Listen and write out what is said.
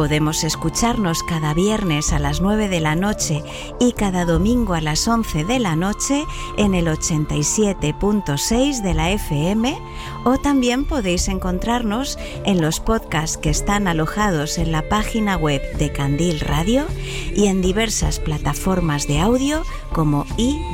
Podemos escucharnos cada viernes a las 9 de la noche y cada domingo a las 11 de la noche en el 87.6 de la FM, o también podéis encontrarnos en los podcasts que están alojados en la página web de Candil Radio y en diversas plataformas de audio como